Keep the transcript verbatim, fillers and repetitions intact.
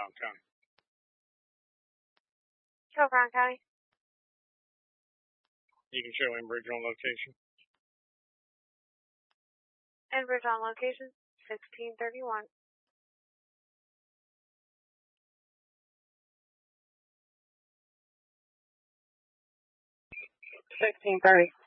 Brown County. Show Brown County. You can show Enbridge on location. Enbridge on location, sixteen thirty-one. sixteen thirty.